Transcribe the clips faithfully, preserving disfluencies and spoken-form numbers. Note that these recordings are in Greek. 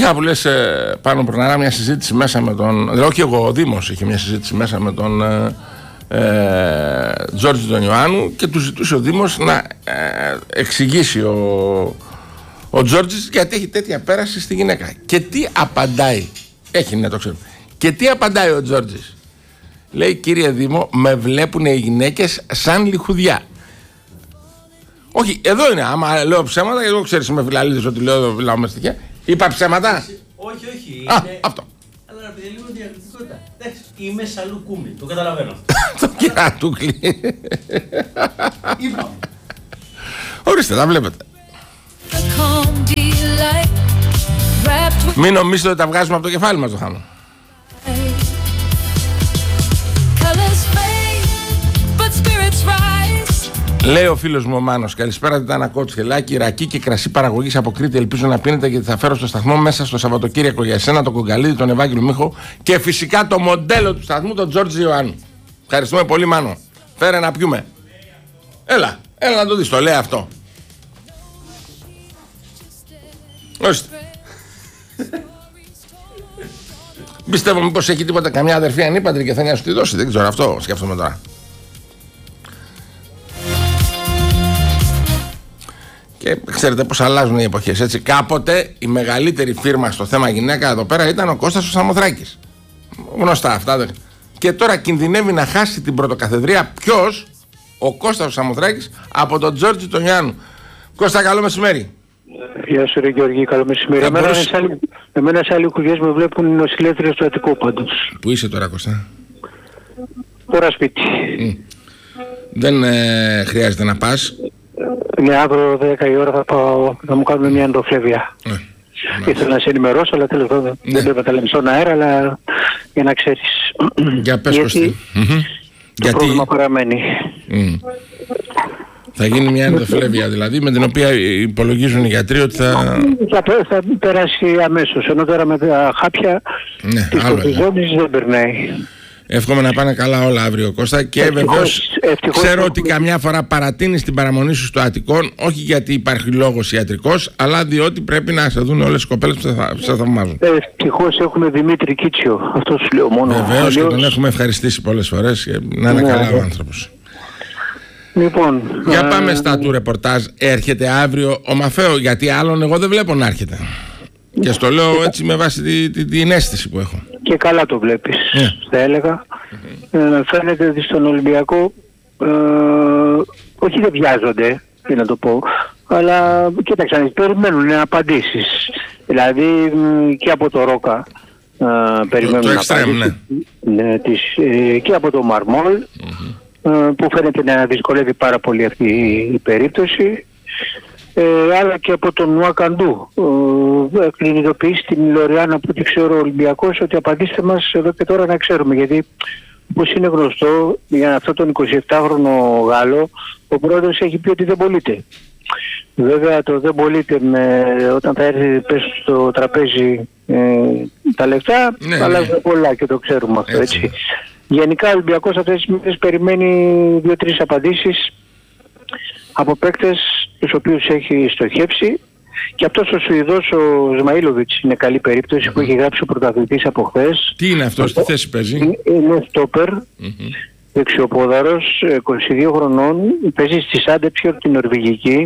Είχα που λες ε, πάνω προναρά μια συζήτηση μέσα με τον. Δηλαδή, όχι εγώ, ο Δήμος είχε μια συζήτηση μέσα με τον ε, ε, Τζόρτζι τον Ιωάννου και του ζητούσε ο Δήμος να ε, εξηγήσει ο, ο Τζόρτζις γιατί έχει τέτοια πέραση στη γυναίκα. Και τι απαντάει. Έχει, ναι, το ξέρω. Και τι απαντάει ο Τζόρτζις. Λέει, κύριε Δήμο, με βλέπουν οι γυναίκες σαν λιχουδιά. Όχι, εδώ είναι. Άμα λέω ψέματα, γιατί εγώ ξέρεις είμαι φιλαλίδης ότι λέω μιλάω με στοιχεία. Είπα ψέματα. Όχι, όχι. Α, είναι... αυτό. Αλλά να λίγο διακριτικότητα. Εντάξει, είμαι σαλού κούμι, το καταλαβαίνω. Το κυρατούκλι. Είπαμε. Ορίστε, τα βλέπετε. Μην νομίζετε ότι τα βγάζουμε από το κεφάλι μας το χάνω. Λέει ο φίλος μου ο Μάνος, καλησπέρα Τιτάνα Κότσχελάκη, ρακί και κρασί παραγωγής από Κρήτη. Ελπίζω να πίνετε γιατί θα φέρω στο σταθμό μέσα στο Σαββατοκύριακο για εσένα, τον Κογκαλίδη, τον Ευάγγελο Μίχο και φυσικά το μοντέλο του σταθμού, τον Τζόρτζι Ιωάννου. Ευχαριστούμε πολύ, Μάνο. Φέρε να πιούμε. Έλα, έλα να το δεις, το λέει αυτό. Ορίστε. Πιστεύω μήπως έχει τίποτα καμιά αδερφή ανήπαντρη και θέλει να σου τη δώσει. Δεν ξέρω, αυτό σκέφτομαι τώρα. Και ξέρετε πως αλλάζουν οι εποχές, έτσι. Κάποτε η μεγαλύτερη φίρμα στο θέμα γυναίκα εδώ πέρα ήταν ο Κώστας ο Σαμοθράκης. Γνωστά αυτά. Δε. Και τώρα κινδυνεύει να χάσει την πρωτοκαθεδρία ποιος, ο Κώστας ο Σαμοθράκης, από τον Τζόρτζι τον Ιωάννου. Κώστα, καλό μεσημέρι. Γεια σου ρε Γιώργη, καλό μεσημέρι. Εμένα, μπορείς... σαν... Εμένα σε άλλοι κουγιές με βλέπουν οι νοσηλεύτριες του Αττικού πάντως. Πού είσαι τώρα, Κώστα? Τώρα σπίτι. Mm. Δεν ε, χρειάζεται να πας. Ναι, αύριο δέκα η ώρα θα πάω να μου κάνουμε μια ενδοφλέβεια. Mm. Ήθελα να σε ενημερώσω, αλλά τέλος πάντων ναι. Δεν πρέπει να τα λέμε στον αέρα, αλλά για να ξέρεις. Για πες, γιατί mm-hmm. το γιατί... πρόβλημα παραμένει. Mm. Θα γίνει μια ενδοφλέβεια δηλαδή, με την οποία υπολογίζουν οι γιατροί ότι θα... Θα, θα περάσει αμέσως, ενώ τώρα με τα χάπια ναι, της κορτιζόνης δεν περνάει. Εύχομαι να πάνε καλά όλα αύριο, Κώστα, και βεβαίως ξέρω ότι καμιά φορά παρατείνεις την παραμονή σου στο Αττικών, όχι γιατί υπάρχει λόγος ιατρικός, αλλά διότι πρέπει να σε δουν όλες οι κοπέλες που θα, σε θαυμάζουν. Ευτυχώς έχουμε Δημήτρη Κίτσιο, αυτό σου λέω μόνο. Βεβαίως αλλιώς... και τον έχουμε ευχαριστήσει πολλές φορές και να είναι ναι, καλά ναι. ο άνθρωπος. Λοιπόν, για πάμε στα του ρεπορτάζ. Έρχεται αύριο ο Μαφαίο, γιατί άλλον εγώ δεν βλέπω να έρχεται. Και στο λέω έτσι με βάση την, την, την αίσθηση που έχω. Και καλά το βλέπεις, yeah. θα έλεγα. Mm-hmm. Ε, φαίνεται ότι στον Ολυμπιακό ε, όχι δεν βιάζονται, τι να το πω, αλλά κοίταξε, περιμένουν απαντήσεις. Δηλαδή και από το Ρόκα ε, περιμένουν το, το extreme, ναι. Ναι, τις, ε, και από το Μαρμόλ mm-hmm. ε, που φαίνεται να δυσκολεύει πάρα πολύ αυτή η περίπτωση. Ε, αλλά και από τον Νουακαντού ε, κλινιδοποιήσει την Λοριάννα από ό,τι ξέρω ο Ολυμπιακός ότι απαντήστε μας εδώ και τώρα να ξέρουμε, γιατί όπως είναι γνωστό για αυτόν τον εικοσιεπτάχρονο Γάλλο ο πρόεδρος έχει πει ότι δεν πωλείται. Βέβαια το δεν πωλείται με, όταν θα έρθει πες στο τραπέζι ε, τα λεφτά ναι, αλλάζουν ναι. πολλά και το ξέρουμε αυτό, έτσι. έτσι. Γενικά ο Ολυμπιακός αυτές τις μέρες περιμένει δύο-τρεις απαντήσεις από παίκτες τους οποίους έχει στοχεύσει, και αυτός ο Σουηδός ο Σμαΐλοβιτς είναι καλή περίπτωση mm-hmm. που έχει γράψει ο πρωταθλητής από χθες. Τι είναι αυτός, τι θέση παίζει? Είναι στόπερ, mm-hmm. δεξιοπόδαρος, είκοσι δύο χρονών, παίζει στη Σάντεψιορ την Νορβηγική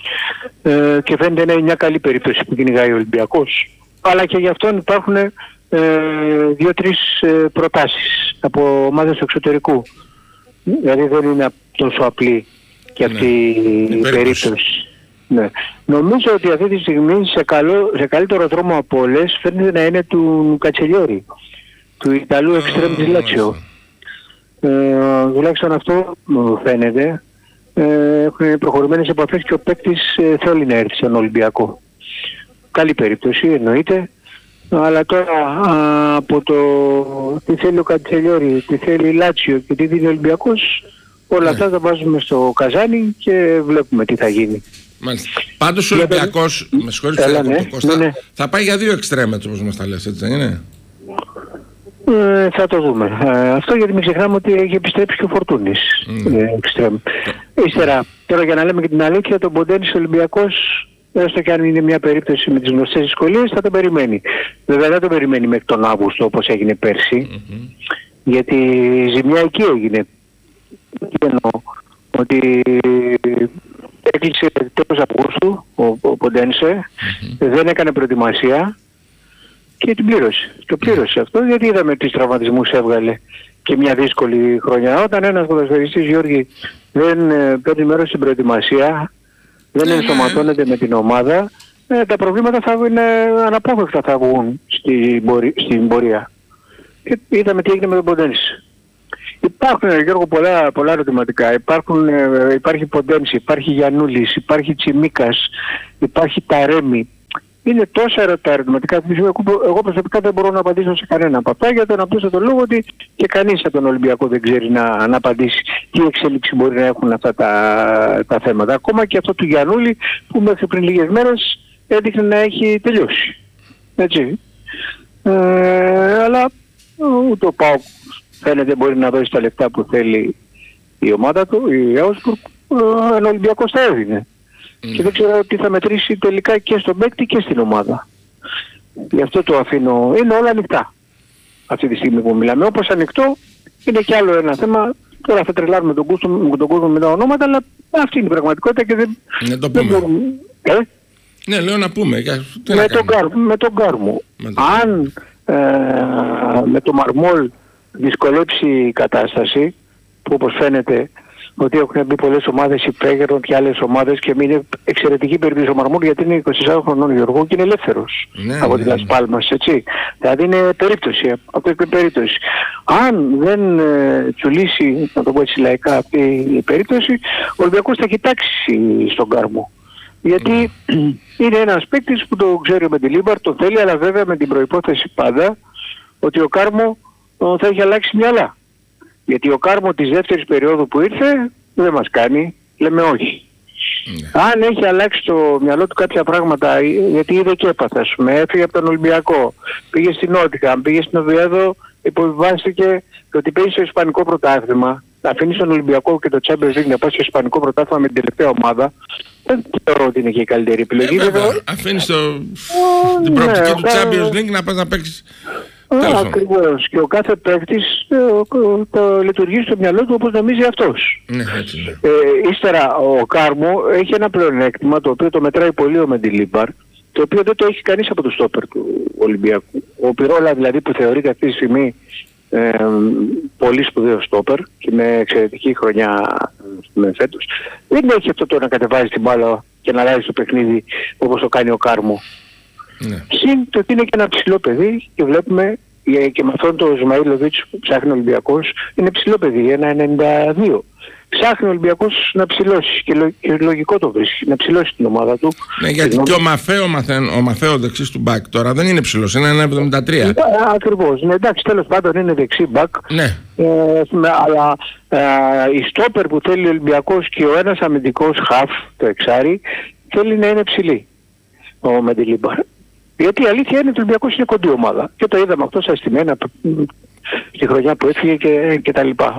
ε, και φαίνεται να είναι μια καλή περίπτωση που κυνηγάει ο Ολυμπιακός. Αλλά και γι' αυτόν υπάρχουν ε, δύο-τρεις ε, προτάσεις από ομάδες του εξωτερικού. Δηλαδή δεν είναι τόσο απλή και αυτή ναι. η περίπτωση. Ναι. Νομίζω ότι αυτή τη στιγμή σε, καλό, σε καλύτερο δρόμο από όλες φαίνεται να είναι του Κατσελιόρη, του Ιταλού εξτρέμ της Λάτσιο. Ε, τουλάχιστον αυτό μου φαίνεται. Ε, έχουν προχωρημένες επαφές και ο παίκτης ε, θέλει να έρθει στον Ολυμπιακό. Καλή περίπτωση εννοείται. Αλλά τώρα α, από το τι θέλει ο Κατσελιόρη, τι θέλει η Λάτσιο και τι δίνει ο Ολυμπιακός, όλα ναι. αυτά τα βάζουμε στο καζάνι και βλέπουμε τι θα γίνει. Μάλιστα. Πάντως ο Ολυμπιακός, με συγχωρείτε ναι, ναι, Κώστα, ναι, ναι. θα πάει για δύο εξτρέμετς όπως μας τα λες, έτσι δεν είναι? Ε, θα το δούμε. Ε, αυτό γιατί μην ξεχνάμε ότι έχει επιστρέψει και ο Φορτούνης. Mm. Ε, εξτρέμ. Ύστερα, τώρα για να λέμε και την αλήθεια, τον Ποντένης Ολυμπιακός έστω και αν είναι μια περίπτωση με τις γνωστές δυσκολίες, θα το περιμένει. Βέβαια δεν το περιμένει μέχρι τον Αύγουστο όπως έγινε πέρσι, mm-hmm. γιατί η ζημιά εκεί έγινε. Εννοώ ότι έκλεισε τέλος Αυγούστου ο, ο Ποντένσε, mm-hmm. δεν έκανε προετοιμασία και την πλήρωσε. Το πλήρωσε αυτό γιατί είδαμε τι τραυματισμούς έβγαλε και μια δύσκολη χρονιά. Όταν ένας ποδοσφαιριστής, Γιώργη, δεν ε, παίρνει μέρος στην προετοιμασία, δεν ενσωματώνεται με την ομάδα, ε, τα προβλήματα θα είναι αναπόφευκτα, θα βγουν στην, πορεία, στην πορεία. Και είδαμε τι έγινε με τον Ποντένσε. Υπάρχουν, Γιώργο, πολλά, πολλά ερωτηματικά. Υπάρχουν, ε, υπάρχει Ποντένσε, υπάρχει Γιαννούλης, υπάρχει Τσιμίκας, υπάρχει Ταρέμι. Είναι τόσα τα ερωτηματικά που εγώ προσωπικά δεν μπορώ να απαντήσω σε κανένα από αυτά, για τον απλούστατο λόγο ότι και κανείς από τον Ολυμπιακό δεν ξέρει να, να απαντήσει τι εξέλιξη μπορεί να έχουν αυτά τα, τα θέματα. Ακόμα και αυτό του Γιαννούλη που μέχρι πριν λίγες μέρες έδειχνε να έχει τελειώσει. Έτσι. Ε, αλλά ούτε ο ΠΑΟΚ φαίνεται μπορεί να δώσει τα λεφτά που θέλει η ομάδα του, η Augsburg, ο Ολυμπιακός τα έδινε. Mm. Και δεν ξέρω τι θα μετρήσει τελικά και στον παίκτη και στην ομάδα. Γι' αυτό το αφήνω. Είναι όλα ανοιχτά αυτή τη στιγμή που μιλάμε. Όπως ανοιχτό είναι κι άλλο ένα θέμα. Τώρα θα τρελάρουμε τον κόσμο, τον κόσμο με τα ονόματα, αλλά αυτή είναι η πραγματικότητα και δεν, ναι, το πούμε. δεν μπορούμε. Ε? Ναι, λέω να πούμε. Με, να τον Κάρ, με τον Κάρμο. Με τον... Αν ε, με το Μαρμόλ δυσκολέψει η κατάσταση, που όπως φαίνεται ότι έχουν μπει πολλές ομάδες υπέγερων και άλλες ομάδες και είναι εξαιρετική περίπτωση ο Μαρμόλ γιατί είναι είκοσι τεσσάρων χρονών Γιώργο και είναι ελεύθερος, ναι, από ναι, τη Λας Πάλμας, έτσι. Δηλαδή είναι περίπτωση, αυτό είναι περίπτωση. Αν δεν ε, τσουλήσει, να το πω έτσι λαϊκά, αυτή η περίπτωση, ο Ολυμπιακός θα κοιτάξει στον Κάρμο. Γιατί mm. είναι ένας παίκτης που το ξέρει με τη Λίμπαρ, το θέλει, αλλά βέβαια με την προϋπόθεση πάντα ότι ο Κάρμο θα έχει αλλάξει μυαλά. Γιατί ο Κάρμο της δεύτερης περίοδου που ήρθε δεν μας κάνει, λέμε όχι. Yeah. Αν έχει αλλάξει το μυαλό του κάποια πράγματα, γιατί είδε και έπαθα, ας πούμε, έφυγε από τον Ολυμπιακό, πήγε στην Νότια, πήγε στην Οβιέδο, υποβιβάστηκε το ότι παίζει στο Ισπανικό πρωτάθλημα, θα αφήνει τον Ολυμπιακό και το Champions League να πάει στο Ισπανικό πρωτάθλημα με την τελευταία ομάδα, δεν θεωρώ ότι είναι και η καλύτερη επιλογή. Ε, βέβαια, αφήνεις το... oh, την προοπτική ναι, του Champions League να πας να παίξεις. Ακριβώς. Και ο κάθε παίκτης το, το λειτουργεί στο μυαλό του όπως νομίζει αυτός. Ναι, έτσι, ναι. Ε, ύστερα ο Κάρμο έχει ένα πλεονέκτημα το οποίο το μετράει πολύ ο Μεντιλίμπαρ, το οποίο δεν το έχει κανείς από το στόπερ του Ολυμπιακού. Ο Πυρόλα δηλαδή που θεωρείται αυτή τη στιγμή ε, πολύ σπουδαίο στόπερ και με εξαιρετική χρονιά με φέτος, δεν έχει αυτό το να κατεβάζει την μπάλα και να αλλάζει το παιχνίδι όπως το κάνει ο Κάρμο. Ναι. Συν το ότι είναι και ένα ψηλό παιδί και βλέπουμε και με αυτόν τον Ζμαΐλοβιτς που ψάχνει ο Ολυμπιακός είναι ψηλό παιδί, ένα ενενήντα δύο. Ψάχνει ο Ολυμπιακός να ψηλώσει και, λο, και λογικό το βρίσκει, να ψηλώσει την ομάδα του. Ναι, γιατί και ο Μαφέο, ο Μαφέο δεξής του μπακ τώρα δεν είναι ψηλός, είναι ένα εβδομήντα τρία. Ακριβώς, ναι, εντάξει, τέλος πάντων είναι δεξί μπακ. Ναι. Ε, αλλά ε, η στόπερ που θέλει ο Ολυμπιακός και ο ένας αμυντικός χαφ, το εξάρι, θέλει να είναι ψηλή ο Μεντιλίμπαρ. Γιατί η αλήθεια είναι ότι ο Ολυμπιακός είναι κοντή ομάδα. Και το είδαμε αυτό στα στημένα στη χρονιά που έφυγε και, και τα λοιπά.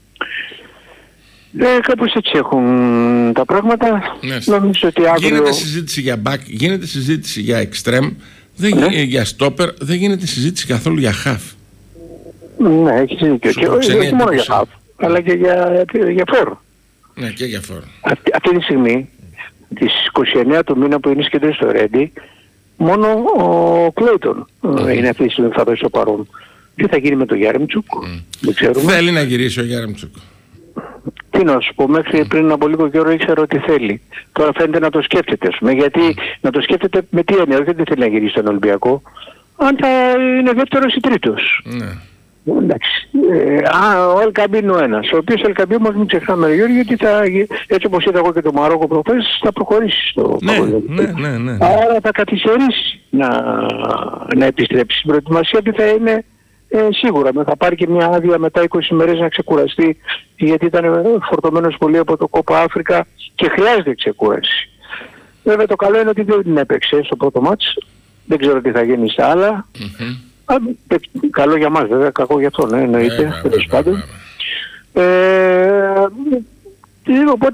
Ε, κάπως έτσι έχουν τα πράγματα. Ναι. Νομίζω ότι αύριο... Γίνεται συζήτηση για back, γίνεται συζήτηση για extreme, δεν ναι. γίνει, για stopper, δεν γίνεται συζήτηση καθόλου για half. Ναι, έχεις δίκιο. Και όχι μόνο για half, αλλά και για, για φορ. Ναι, και για φορ. Αυτή, αυτή τη στιγμή, τις είκοσι εννέα του μήνα που είναι σκέντρες στο Ρέντι, μόνο ο Κλέιτον mm. είναι αυτή τη στιγμή που θα δώσει το παρόν. Τι θα γίνει με τον Γιάρεμτσουκ, mm. δεν ξέρουμε. Θέλει να γυρίσει ο Γιάρεμτσουκ. Τι να σου πω, μέχρι πριν από λίγο καιρό ήξερα ότι θέλει. Τώρα φαίνεται να το σκέφτεται, πούμε, γιατί mm. να το σκέφτεται με τι έννοια, δεν θέλει να γυρίσει στον Ολυμπιακό, αν θα είναι δεύτερος ή τρίτος. Mm. Εντάξει. Ε, α, ο Ελκαμπή είναι ο ένας. Ο οποίος Ελκαμπή όμως μην ξεχνάμε, Γιώργη, ότι θα, έτσι όπως είδα εγώ και το Μαρόκο προχθές, θα προχωρήσει στο ναι, ναι, ναι, ναι. Άρα θα καθυστερήσει να, να επιστρέψει. Στην προετοιμασία ότι θα είναι ε, σίγουρα. Θα πάρει και μια άδεια μετά είκοσι μέρες να ξεκουραστεί, γιατί ήταν φορτωμένος πολύ από το Κόπα Αφρικα και χρειάζεται ξεκούραση. Βέβαια το καλό είναι ότι δεν την έπαιξε στο πρώτο μάτς. Δεν ξέρω τι θα γίνει στα άλλα. Mm-hmm. Α, καλό για μας βέβαια, κακό για αυτόν, ναι, εννοείται, τέλος πάντων. Ε, οπότε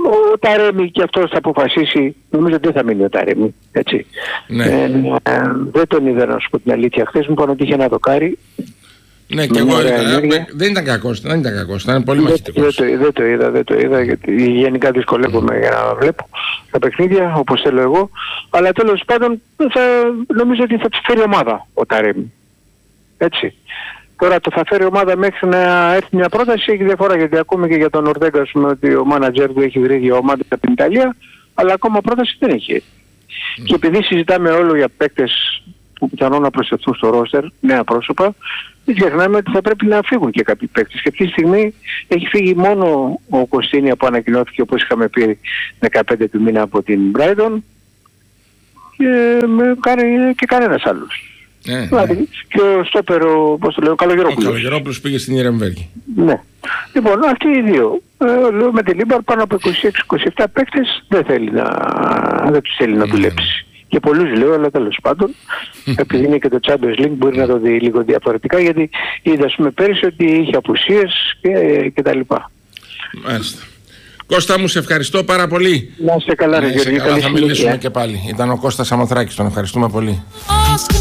ο Ταρέμι και αυτός θα αποφασίσει, νομίζω ότι δεν θα μείνει ο Ταρέμι, έτσι. Ναι. Ε, ε, δεν τον είδα, να σου πω την αλήθεια. Χθες μου είπαν ότι είχε ένα δοκάρι. Ναι, και εγώ είδα, δεν ήταν κακός, δεν ήταν κακός, ήταν πολύ μαχητικός. Δεν, δεν το είδα, δεν το είδα, γιατί γενικά δυσκολεύομαι για να βλέπω τα παιχνίδια, όπως θέλω εγώ. Αλλά τέλος πάντων θα, νομίζω ότι θα τους φέρει ομάδα ο Ταρέμι. Έτσι. Τώρα το θα φέρει ομάδα μέχρι να έρθει μια πρόταση, έχει διαφορά, γιατί ακούμε και για τον Ορτέγκα ότι ο μάνατζερ του έχει βρει δύο ομάδες από την Ιταλία, αλλά ακόμα πρόταση δεν έχει. Mm. Και επειδή συζητάμε όλο για παίκτες που πιθανόν να προσθεθούν στο ρόστερ, νέα πρόσωπα, δεν ξεχνάμε ότι θα πρέπει να φύγουν και κάποιοι παίκτες. Και αυτή τη στιγμή έχει φύγει μόνο ο Κωστίνια που ανακοινώθηκε, όπως είχαμε πει, δεκαπέντε του μήνα από την Brighton, και, με, και κανένας άλλος. Ναι, δηλαδή, ναι. Και ο στόπερ, ο, πώς το λέω, ο Καλογερόπουλος. Ο Καλογερόπουλος πήγε στην Ιρεμβέργη. Ναι. Λοιπόν, αυτοί οι δύο. Ε, λέω με τη Λίμπαρ πάνω από είκοσι έξι είκοσι επτά παίκτες δεν θέλει να, δεν τους θέλει να δουλέψει. Και πολλούς λέω, αλλά τέλος πάντων, επειδή είναι και το Champions League, μπορεί να το δει λίγο διαφορετικά, γιατί είδα, ας πούμε, πέρυσι ότι είχε απουσίες και, και τα λοιπά. Μάλιστα. Κώστα μου, σε ευχαριστώ πάρα πολύ. Να είστε καλά, ρε Γιώργη. Θα μιλήσουμε και πάλι. Ήταν ο Κώστας Σαμοθράκης, τον ευχαριστούμε πολύ.